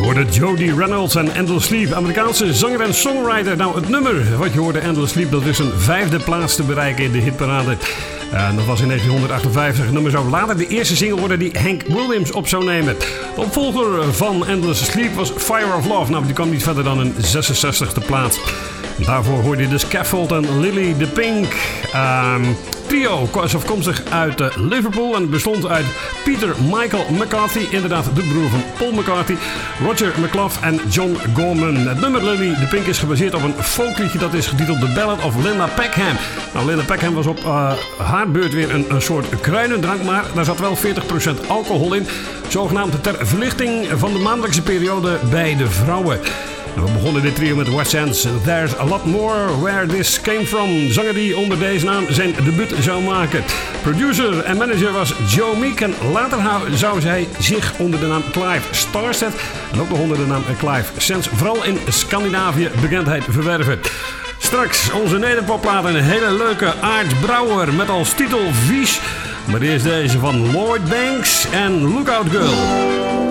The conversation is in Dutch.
hoorde Jody Reynolds en Endless Sleep, Amerikaanse zanger en songwriter. Nou, het nummer wat je hoorde, Endless Sleep, dat is een 5e plaats te bereiken in de hitparade. En dat was in 1958. Het nummer zou later de eerste single worden die Hank Williams op zou nemen. De opvolger van Endless Sleep was Fire of Love. Nou, die kwam niet verder dan een 66e plaats. Daarvoor hoorde je de Scaffold en Lily the Pink. Trio was afkomstig uit Liverpool en bestond uit Peter Michael McCarthy, inderdaad de broer van Paul McCartney, Roger McClough en John Gorman. Het nummer Lily the Pink is gebaseerd op een folkliedje dat is getiteld The Ballad of Linda Peckham. Nou, Linda Peckham was op haar beurt weer een soort kruidendrank, maar daar zat wel 40% alcohol in. Zogenaamd ter verlichting van de maandelijkse periode bij de vrouwen. We begonnen dit trio met What's Sense. There's a lot more where this came from. Zanger die onder deze naam zijn debuut zou maken. Producer en manager was Joe Meek. En later zou zij zich onder de naam Clive Starset en ook nog onder de naam Clive Sense vooral in Scandinavië bekendheid verwerven. Straks onze nederpopplaat, een hele leuke Aart Brouwer met als titel Vies. Maar eerst deze van Lloyd Banks en Lookout Girl.